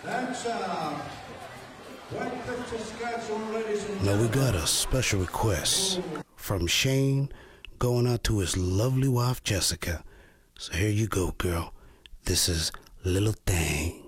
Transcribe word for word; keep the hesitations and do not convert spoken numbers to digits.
That's uh, Whitecliff, Saskatchewan, ladies and Now gentlemen. we got a special request from Shane going out to his lovely wife, Jessica. So here you go, girl. This is Little Thing.